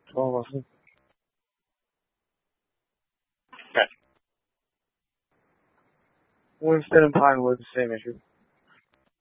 12 Austin. Okay. Winston and Pinewood, same issue.